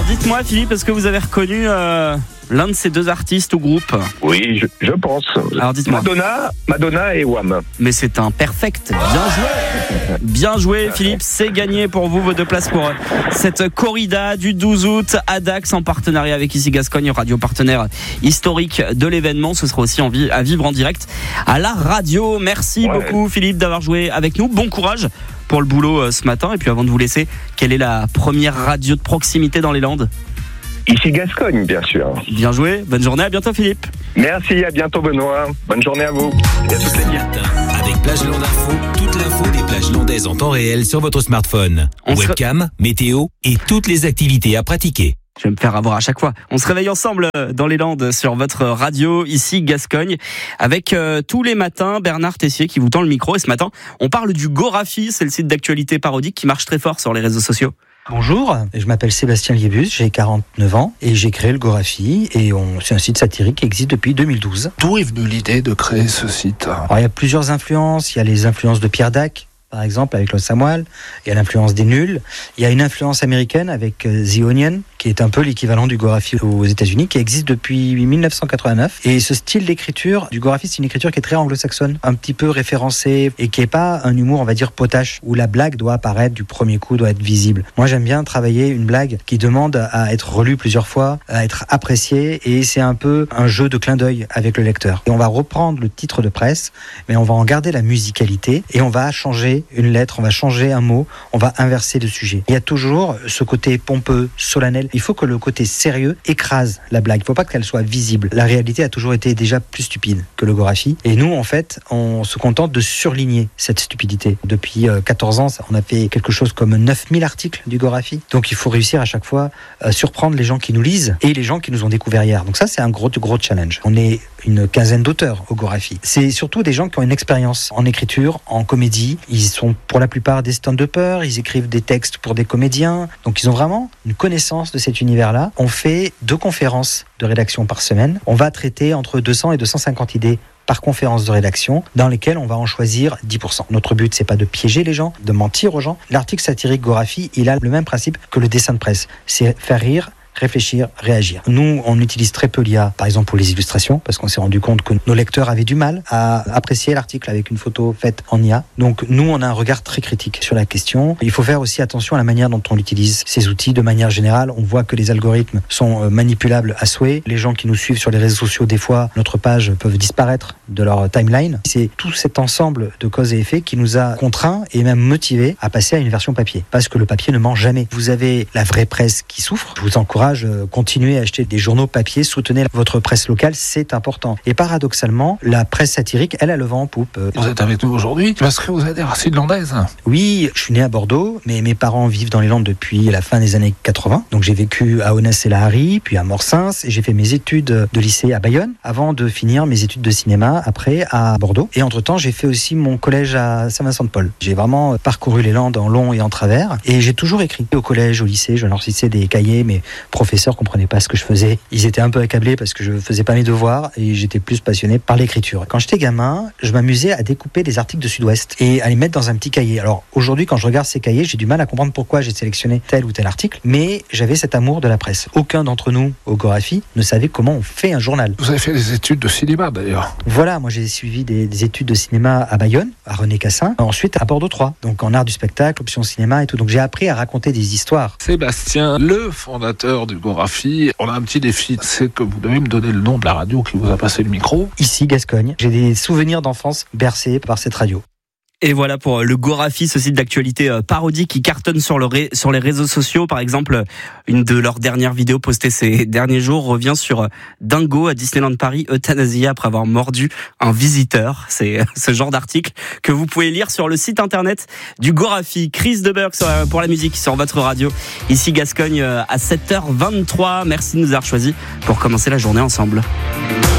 dites-moi Philippe, est-ce que vous avez reconnu l'un de ces deux artistes ou groupes? Oui, je pense. Alors dites-moi. Madonna et Wham. Mais c'est un perfect. Bien joué Philippe, c'est gagné pour vous vos 2 places pour cette corrida du 12 août à Dax en partenariat avec Ici Gascogne, radio partenaire historique de l'événement. Ce sera aussi à vivre en direct à la radio. Merci beaucoup Philippe d'avoir joué avec nous. Bon courage pour le boulot ce matin. Et puis avant de vous laisser, quelle est la première radio de proximité dans les Landes? Ici Gascogne, bien sûr. Bien joué, bonne journée, à bientôt Philippe. Merci, à bientôt Benoît. Bonne journée à vous. Tous les matins, avec Plage Land Info, toute l'info des plages landaises en temps réel sur votre smartphone. Webcam, météo et toutes les activités à pratiquer. Je vais me faire avoir à chaque fois. On se réveille ensemble dans les Landes sur votre radio, ici Gascogne, avec tous les matins Bernard Tessier qui vous tend le micro. Et ce matin, on parle du Gorafi, c'est le site d'actualité parodique qui marche très fort sur les réseaux sociaux. Bonjour, je m'appelle Sébastien Liébus, j'ai 49 ans et j'ai créé le Gorafi et c'est un site satirique qui existe depuis 2012. D'où est venue l'idée de créer ce site? Alors, il y a plusieurs influences, il y a les influences de Pierre Dac, par exemple, avec Los Samuel, il y a l'influence des nuls, il y a une influence américaine avec The Onion, qui est un peu l'équivalent du Gorafi aux États-Unis, qui existe depuis 1989. Et ce style d'écriture du Gorafi, c'est une écriture qui est très anglo-saxonne, un petit peu référencée et qui n'est pas un humour, on va dire, potache, où la blague doit apparaître du premier coup, doit être visible. Moi, j'aime bien travailler une blague qui demande à être relue plusieurs fois, à être appréciée, et c'est un peu un jeu de clin d'œil avec le lecteur. Et on va reprendre le titre de presse, mais on va en garder la musicalité et on va changer une lettre, on va changer un mot, on va inverser le sujet. Il y a toujours ce côté pompeux, solennel. Il faut que le côté sérieux écrase la blague. Il ne faut pas qu'elle soit visible. La réalité a toujours été déjà plus stupide que le Gorafi. Et nous, en fait, on se contente de surligner cette stupidité. Depuis 14 ans, on a fait quelque chose comme 9000 articles du Gorafi. Donc il faut réussir à chaque fois à surprendre les gens qui nous lisent et les gens qui nous ont découvert hier. Donc ça, c'est un gros challenge. On est une quinzaine d'auteurs au Gorafi. C'est surtout des gens qui ont une expérience en écriture, en comédie. Ils sont pour la plupart des stand-uppers, ils écrivent des textes pour des comédiens. Donc ils ont vraiment une connaissance de cet univers-là. On fait 2 conférences de rédaction par semaine. On va traiter entre 200 et 250 idées par conférence de rédaction, dans lesquelles on va en choisir 10%. Notre but, c'est pas de piéger les gens, de mentir aux gens. L'article satirique Gorafi, il a le même principe que le dessin de presse. C'est faire rire, réfléchir, réagir. Nous, on utilise très peu l'IA, par exemple pour les illustrations, parce qu'on s'est rendu compte que nos lecteurs avaient du mal à apprécier l'article avec une photo faite en IA. Donc nous, on a un regard très critique sur la question. Il faut faire aussi attention à la manière dont on utilise ces outils. De manière générale, on voit que les algorithmes sont manipulables à souhait. Les gens qui nous suivent sur les réseaux sociaux, des fois, notre page peuvent disparaître de leur timeline. C'est tout cet ensemble de causes et effets qui nous a contraints et même motivés à passer à une version papier. Parce que le papier ne ment jamais. Vous avez la vraie presse qui souffre. Je vous encourage continuez à acheter des journaux papier, soutenez votre presse locale, c'est important. Et paradoxalement, la presse satirique, elle a le vent en poupe. Vous êtes avec nous aujourd'hui parce que vous avez des racines landaises. Oui, je suis né à Bordeaux, mais mes parents vivent dans les Landes depuis la fin des années 80. Donc j'ai vécu à Onesse-et-la-Harry, puis à Morsins, et j'ai fait mes études de lycée à Bayonne, avant de finir mes études de cinéma après à Bordeaux. Et entre-temps, j'ai fait aussi mon collège à Saint-Vincent-de-Paul. J'ai vraiment parcouru les Landes en long et en travers, et j'ai toujours écrit. Au collège, au lycée, je leur citais des cahiers, mais professeurs comprenaient pas ce que je faisais. Ils étaient un peu accablés parce que je faisais pas mes devoirs et j'étais plus passionné par l'écriture. Quand j'étais gamin, je m'amusais à découper des articles de Sud-Ouest et à les mettre dans un petit cahier. Alors aujourd'hui, quand je regarde ces cahiers, j'ai du mal à comprendre pourquoi j'ai sélectionné tel ou tel article, mais j'avais cet amour de la presse. Aucun d'entre nous au Gorafi ne savait comment on fait un journal. Vous avez fait des études de cinéma d'ailleurs. Voilà, moi j'ai suivi des études de cinéma à Bayonne, à René Cassin, ensuite à Bordeaux 3, donc en art du spectacle, option cinéma et tout. Donc j'ai appris à raconter des histoires. Sébastien, le fondateur du Gorafi, on a un petit défi, c'est que vous devez me donner le nom de la radio qui vous a passé le micro. Ici Gascogne, j'ai des souvenirs d'enfance bercés par cette radio. Et voilà pour le Gorafi, ce site d'actualité parodique qui cartonne sur les réseaux sociaux. Par exemple, une de leurs dernières vidéos postées ces derniers jours revient sur Dingo à Disneyland Paris, euthanasié après avoir mordu un visiteur. C'est ce genre d'article que vous pouvez lire sur le site internet du Gorafi. Chris Deberg pour la musique sur votre radio. Ici Gascogne à 7h23. Merci de nous avoir choisis pour commencer la journée ensemble.